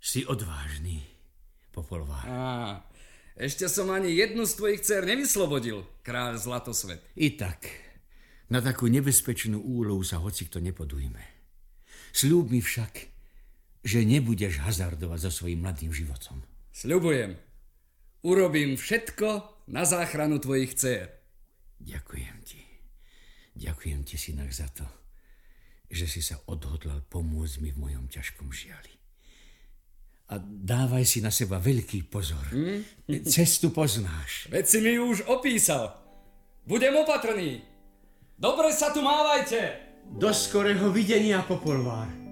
Si odvážny, Popolvár. Ešte som ani jednu z tvojich dcér nevyslobodil, kráľ Zlatosvet. I tak, na takú nebezpečnú úlohu sa hocikto nepodujme. Sľub mi však, že nebudeš hazardovať so svojím mladým životom. Sľubujem. Urobím všetko na záchranu tvojich dcér. Ďakujem ti. Ďakujem ti, synak, za to, že si sa odhodlal pomôcť mi v mojom ťažkom žiali. A dávaj si na seba veľký pozor. Cestu poznáš. Veď si mi ju už opísal. Budem opatrný. Dobre sa tu mávajte. Do skorého videnia, Popolvár.